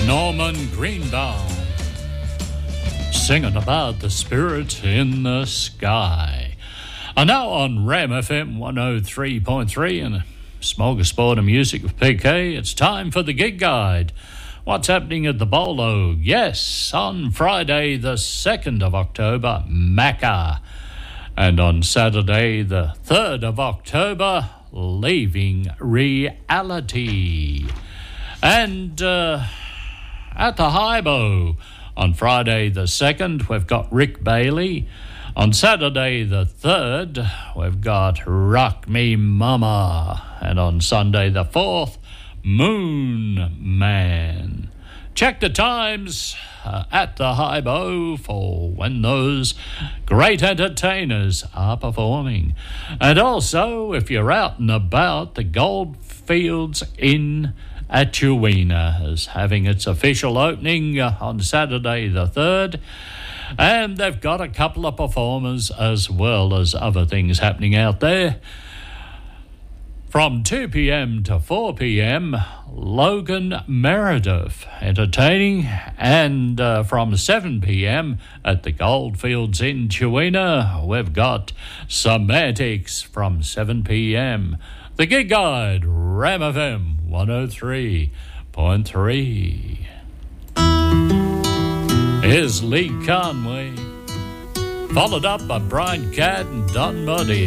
Norman Greenbaum singing about the spirit in the sky. And now on Ram FM 103.3 and a smorgasbord of music with PK, it's time for the Gig Guide. What's happening at the Bolo? Yes, on Friday the 2nd of October, Macca. And on Saturday the 3rd of October, Leaving Reality. And at the Hybo on Friday the 2nd, we've got Rick Bailey. On Saturday the 3rd, we've got Rock Me Mama. And on Sunday the 4th, Moon Man. Check the times at the Hybo for when those great entertainers are performing. And also, if you're out and about, the Goldfields Inn at Chewina is having its official opening on Saturday the 3rd. And they've got a couple of performers as well as other things happening out there. From 2 p.m. to 4 p.m, Logan Meredith entertaining, and from 7 p.m. at the Goldfields in Chewina, we've got Semantics from 7 p.m. The Gig Guide, Ram FM 103.3. Here's Lee Conway, followed up by Brian Cadd and Don Muddy.